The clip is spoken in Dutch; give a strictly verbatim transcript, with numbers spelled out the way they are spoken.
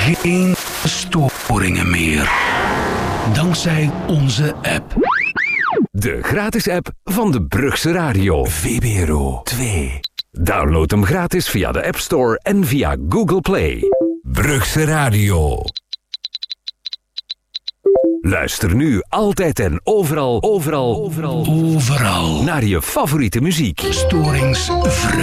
Geen storingen meer. Dankzij onze app. De gratis app van de Brugse Radio. V B R O twee. Download hem gratis via de App Store en via Google Play. Brugse Radio. Luister nu altijd en overal, overal, overal, overal naar je favoriete muziek. Storingsvrij.